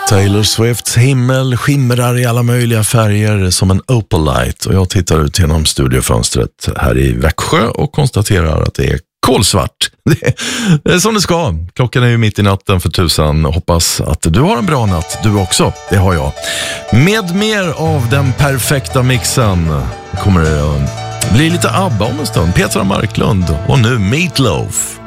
Taylor Swifts himmel skimrar i alla möjliga färger som en opalite, och jag tittar ut genom studiofönstret här i Växjö och konstaterar att det är kolsvart. Det är som det ska. Klockan är ju mitt i natten för tusan. Hoppas att du har en bra natt, du också. Det har jag. Med mer av den perfekta mixen kommer det bli lite ABBA om en stund. Petra Marklund och nu Meatloaf.